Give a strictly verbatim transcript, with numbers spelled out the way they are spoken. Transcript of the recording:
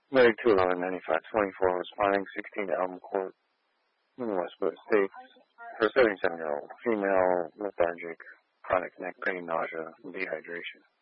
Married to eleven ninety-five twenty-four, responding sixteen to Elm Court in Westwood Estates. Her seventy-seven-year-old female, lethargic, chronic neck pain, nausea, and dehydration.